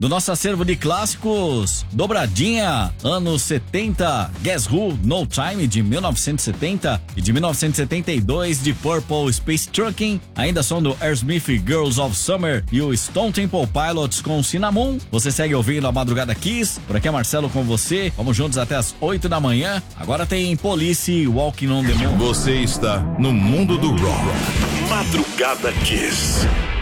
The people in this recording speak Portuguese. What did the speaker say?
Do nosso acervo de clássicos, Dobradinha, anos 70, Guess Who, No Time, de 1970 e de 1972, de Purple, Space Trucking, ainda som do Aerosmith, Girls of Summer e o Stone Temple Pilots com Cinnamon. Você segue ouvindo a Madrugada Kiss, por aqui é Marcelo com você, vamos juntos até as 8 da manhã. Agora tem Police, Walking on the Moon. Você está no mundo do rock. Madrugada Kiss.